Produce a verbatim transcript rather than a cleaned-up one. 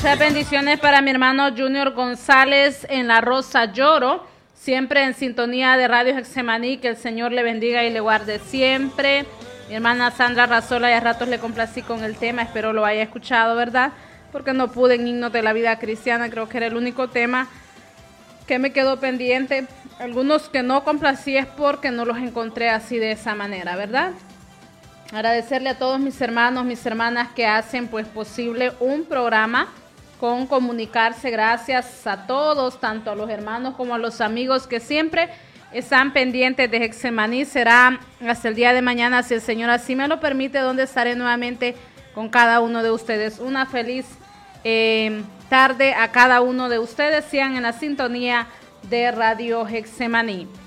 Muchas bendiciones para mi hermano Junior González en La Rosa Lloro, siempre en sintonía de Radio Getsemaní, que el Señor le bendiga y le guarde siempre. Mi hermana Sandra Razola, y a ratos le complací con el tema, espero lo haya escuchado, ¿verdad? Porque no pude en Himnos de la Vida Cristiana, creo que era el único tema que me quedó pendiente. Algunos que no complací es porque no los encontré así de esa manera, ¿verdad? Agradecerle a todos mis hermanos, mis hermanas que hacen pues posible un programa con Comunicarse. Gracias a todos, tanto a los hermanos como a los amigos que siempre están pendientes de Getsemaní. Será hasta el día de mañana, si el Señor así me lo permite, donde estaré nuevamente con cada uno de ustedes. Una feliz eh, tarde a cada uno de ustedes. Sigan en la sintonía de Radio Getsemaní.